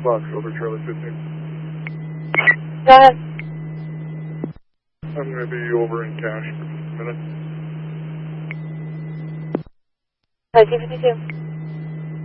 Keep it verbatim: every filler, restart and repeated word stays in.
Fox, over Charlie fifteen. Go ahead. I'm going to be over in cash for just a minute. nineteen fifty-two.